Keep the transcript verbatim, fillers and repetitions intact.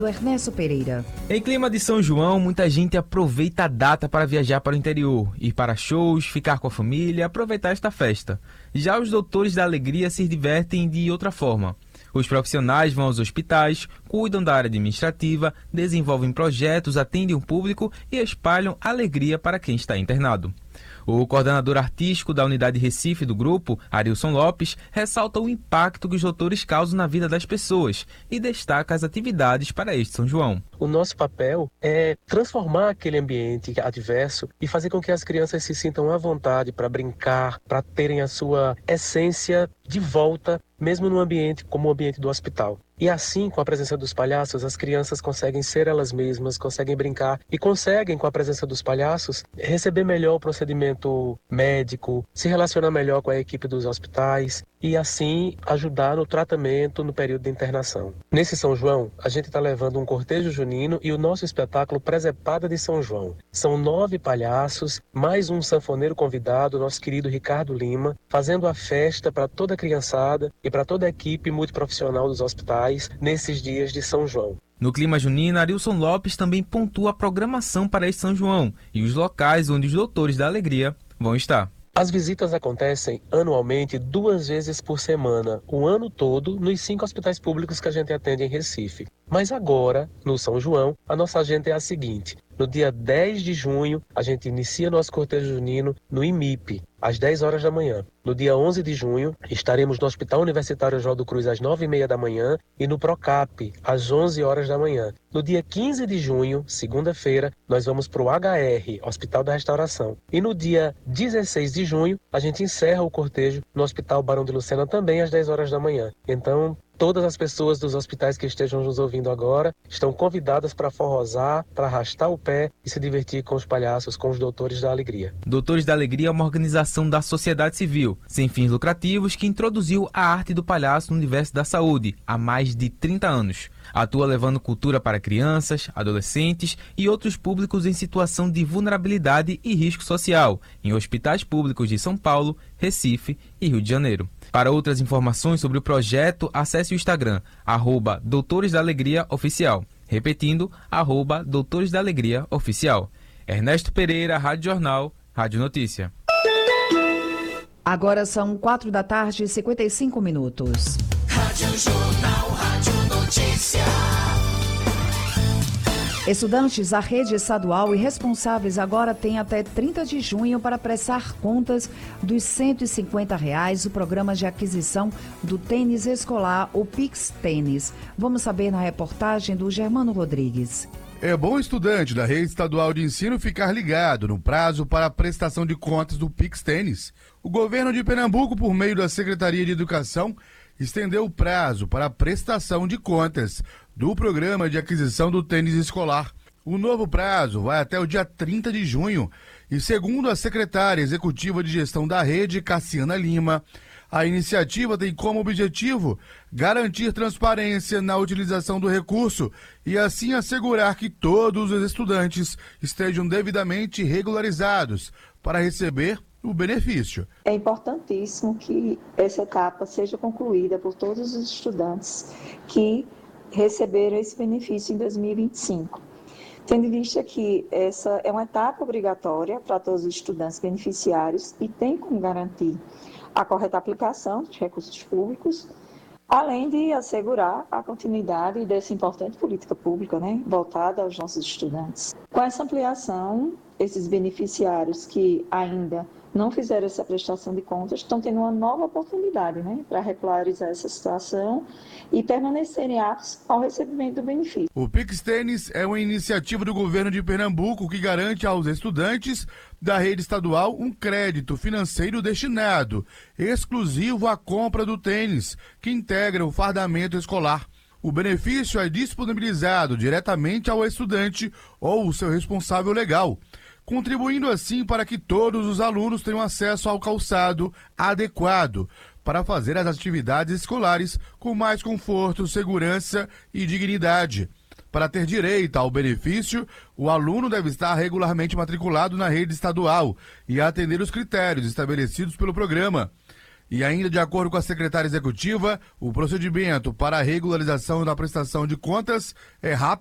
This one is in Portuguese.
do Ernesto Pereira. Em clima de São João, muita gente aproveita a data para viajar para o interior, ir para shows, ficar com a família, aproveitar esta festa. Já os doutores da alegria se divertem de outra forma. Os profissionais vão aos hospitais, cuidam da área administrativa, desenvolvem projetos, atendem o público e espalham alegria para quem está internado. O coordenador artístico da unidade Recife do grupo, Arilson Lopes, ressalta o impacto que os doutores causam na vida das pessoas e destaca as atividades para este São João. O nosso papel é transformar aquele ambiente adverso e fazer com que as crianças se sintam à vontade para brincar, para terem a sua essência de volta, mesmo no ambiente como o ambiente do hospital. E assim, com a presença dos palhaços, as crianças conseguem ser elas mesmas, conseguem brincar e conseguem, com a presença dos palhaços, receber melhor o procedimento médico, se relacionar melhor com a equipe dos hospitais e assim ajudar no tratamento no período de internação. Nesse São João, a gente está levando um cortejo junino e o nosso espetáculo Presepada de São João. São nove palhaços, mais um sanfoneiro convidado, nosso querido Ricardo Lima, fazendo a festa para toda a criançada e para toda a equipe multiprofissional dos hospitais nesses dias de São João. No clima junino, Arilson Lopes também pontua a programação para este São João e os locais onde os doutores da alegria vão estar. As visitas acontecem anualmente duas vezes por semana, o ano todo, nos cinco hospitais públicos que a gente atende em Recife. Mas agora, no São João, a nossa agenda é a seguinte. No dia dez de junho, a gente inicia nosso cortejo junino no I M I P, às dez horas da manhã. No dia onze de junho, estaremos no Hospital Universitário Oswaldo Cruz às nove e meia da manhã e no Procap, às onze horas da manhã. No dia quinze de junho, segunda-feira, nós vamos para o H R, Hospital da Restauração. E no dia dezesseis de junho, a gente encerra o cortejo no Hospital Barão de Lucena também às dez horas da manhã. Então, todas as pessoas dos hospitais que estejam nos ouvindo agora estão convidadas para forrosar, para arrastar o pé e se divertir com os palhaços, com os Doutores da Alegria. Doutores da Alegria é uma organização da sociedade civil, sem fins lucrativos, que introduziu a arte do palhaço no universo da saúde há mais de trinta anos. Atua levando cultura para crianças, adolescentes e outros públicos em situação de vulnerabilidade e risco social, em hospitais públicos de São Paulo, Recife e Rio de Janeiro. Para outras informações sobre o projeto, acesse o Instagram, arroba Doutores da Alegria Oficial. Repetindo, arroba Doutores da Alegria Oficial. Ernesto Pereira, Rádio Jornal, Rádio Notícia. Agora são quatro da tarde e cinquenta e cinco minutos. Rádio Jornal, Rádio Notícia. Estudantes da rede estadual e responsáveis agora têm até trinta de junho para prestar contas dos cento e cinquenta reais do programa de aquisição do tênis escolar, o Pix Tênis. Vamos saber na reportagem do Germano Rodrigues. É bom estudante da rede estadual de ensino ficar ligado no prazo para a prestação de contas do Pix Tênis. O governo de Pernambuco, por meio da Secretaria de Educação, estendeu o prazo para a prestação de contas do programa de aquisição do tênis escolar. O novo prazo vai até o dia trinta de junho e, segundo a secretária executiva de gestão da rede, Cassiana Lima, a iniciativa tem como objetivo garantir transparência na utilização do recurso e assim assegurar que todos os estudantes estejam devidamente regularizados para receber o benefício. É importantíssimo que essa etapa seja concluída por todos os estudantes que receberam esse benefício em dois mil e vinte e cinco. Tendo em vista que essa é uma etapa obrigatória para todos os estudantes beneficiários e tem como garantir a correta aplicação de recursos públicos, além de assegurar a continuidade dessa importante política pública, né, voltada aos nossos estudantes. Com essa ampliação, esses beneficiários que ainda não fizeram essa prestação de contas estão tendo uma nova oportunidade, né, para regularizar essa situação e permanecerem aptos ao recebimento do benefício. O Pix Tênis é uma iniciativa do governo de Pernambuco que garante aos estudantes da rede estadual um crédito financeiro destinado exclusivo à compra do tênis, que integra o fardamento escolar. O benefício é disponibilizado diretamente ao estudante ou o seu responsável legal, contribuindo assim para que todos os alunos tenham acesso ao calçado adequado para fazer as atividades escolares com mais conforto, segurança e dignidade. Para ter direito ao benefício, o aluno deve estar regularmente matriculado na rede estadual e atender os critérios estabelecidos pelo programa. E ainda de acordo com a secretária executiva, o procedimento para a regularização da prestação de contas é rápido